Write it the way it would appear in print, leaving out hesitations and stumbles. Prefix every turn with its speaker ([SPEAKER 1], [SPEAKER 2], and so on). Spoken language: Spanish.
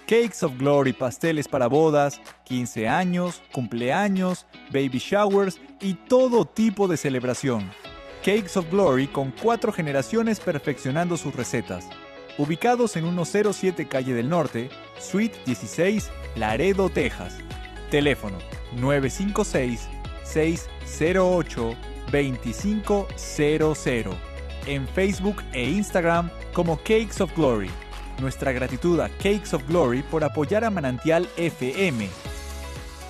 [SPEAKER 1] Cakes of Glory, pasteles para bodas, 15 años, cumpleaños, baby showers y todo tipo de celebración. Cakes of Glory con 4 generaciones perfeccionando sus recetas. Ubicados en 107 Calle del Norte, Suite 16, Laredo, Texas. Teléfono 956-608-2500. En Facebook e Instagram como Cakes of Glory. Nuestra gratitud a Cakes of Glory por apoyar a Manantial FM